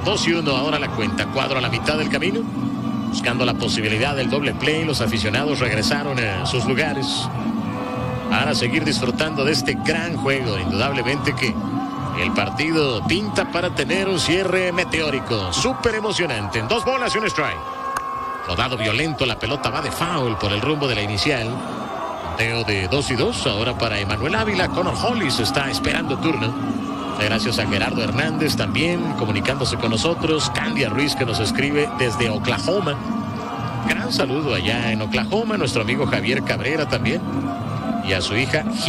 2-1 ahora la cuenta. Cuadro a la mitad del camino, buscando la posibilidad del doble play. Los aficionados regresaron a sus lugares para seguir disfrutando de este gran juego. Indudablemente que el partido pinta para tener un cierre meteórico, súper emocionante. En 2 bolas y un strike. Rodado violento, la pelota va de foul por el rumbo de la inicial. Conteo de 2-2 ahora para Emanuel Ávila. Connor Hollis está esperando turno. Gracias a Gerardo Hernández también comunicándose con nosotros. Candia Ruiz, que nos escribe desde Oklahoma. Gran saludo allá en Oklahoma. Nuestro amigo Javier Cabrera también. Y a su hija